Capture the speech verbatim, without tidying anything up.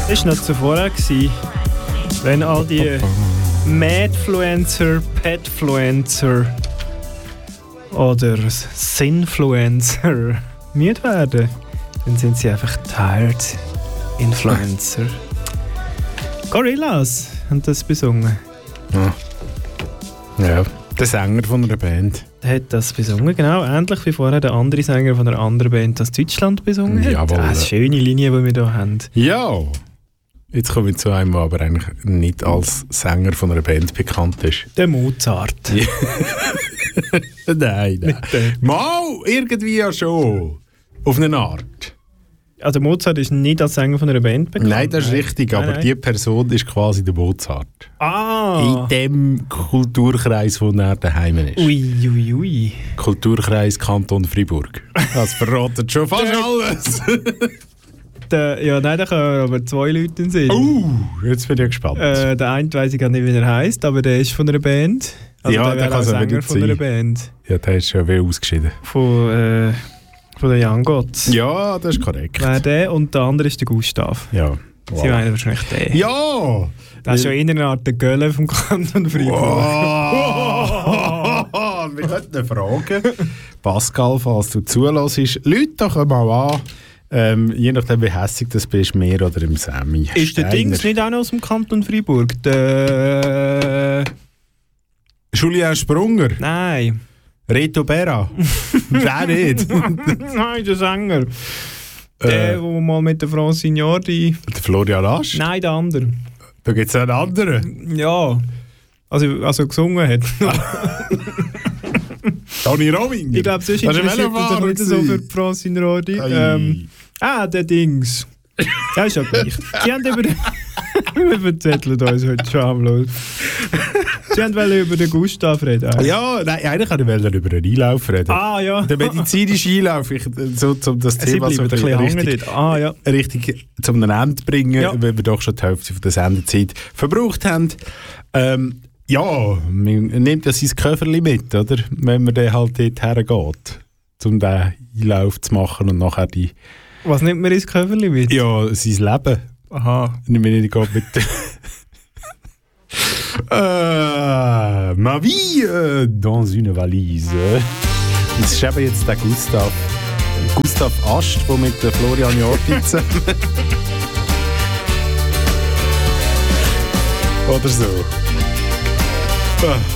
Das war noch zuvor, wenn all die Madfluencer, Petfluencer oder Sinfluencer müde werden. Dann sind sie einfach tired Influencer. Gorillaz haben das besungen. Ja. Ja, der Sänger von einer Band. Der hat das besungen, genau. Ähnlich wie vorher der andere Sänger von einer anderen Band aus Deutschland besungen hat. Jawohl. Das ist eine schöne Linie, die wir hier haben. Ja! Jetzt komme ich zu einem, der aber eigentlich nicht als Sänger von einer Band bekannt ist. Der Mozart. Ja. Nein, nein. Mal, irgendwie ja schon. Auf eine Art. Also Mozart ist nicht als Sänger von einer Band bekannt? Nein, das ist nein. richtig, aber nein, nein. die Person ist quasi der Mozart. Ah! In dem Kulturkreis, wo er daheim ist. Ui, ui, ui. Kulturkreis Kanton Freiburg. Das verratet schon fast alles. Der, ja, nein, da können aber zwei Leute sein. Uh, jetzt bin ich gespannt. Äh, der eine weiss ich gar nicht, wie er heisst, aber der ist von einer Band. Also ja, der, der ist Sänger von einer Band. Ja, der ist schon wie ausgeschieden. Von, äh, von den Young Gods. Ja, das ist korrekt. Wer der und der andere ist der Gustav. Ja. Wow. Sie meinen wahrscheinlich den. Ja! Das ist ja in einer Art der Gölle vom Kanton Freiburg. Wow. Wir könnten ihn fragen. Pascal, falls du zulässt, Leute doch mal an. Ähm, je nachdem, wie hässig das bist, mehr oder im Sammy. Ist Steiner. der Dings nicht auch noch aus dem Kanton Freiburg? Der... Julien Sprunger? Nein. Reto Berra? Der nicht? Nein, der Sänger. Der, der äh, mal mit der Francine Jordi... Der Florian Asch? Nein, der andere. Da gibt es einen anderen? Ja. Also, also gesungen hat. Toni Rominger? Ich glaube, sonst interessiert er sich nicht so für Francine Jordi. Ähm, ah, der Dings. Ja, ist ja gleich. Sie haben über den... Wir verzetteln uns heute schamlos. Sie wollten über den Gustav reden. Ja, nein, eigentlich wollte ich über den Einlauf reden. Ah, ja. Der medizinische Einlauf, ich, so, um das Sie Thema so ein bisschen richtig, ah, ja. richtig zum Ende zu bringen, ja. Weil wir doch schon die Hälfte von der Sendezeit verbraucht haben. Ähm, ja, man nimmt ja sein Köfferchen mit, oder? Wenn man dann halt dort hergeht, um den Einlauf zu machen und nachher die... Was nimmt man ins Köfferchen mit? Ja, sein Leben. Aha. Ich meine, ich gehe mit... äh, ma vie äh, dans une valise. Das ist eben jetzt der Gustav. Gustav Ast, der mit der Florian Jordi zusammen... Oder so. Ah.